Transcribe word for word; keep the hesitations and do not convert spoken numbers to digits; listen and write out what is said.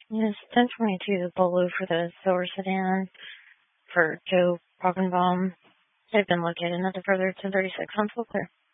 Yes, ten twenty-two Bolu for the silver sedan for Joe Rockenbaum. They've been located. Nothing further. ten thirty-six on full clear.